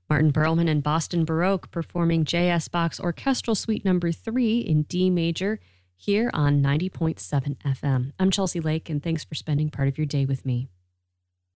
Martin Perlman and Boston Baroque performing J.S. Bach's Orchestral Suite Number 3 in D major here on 90.7 FM. I'm Chelsea Lake, and thanks for spending part of your day with me.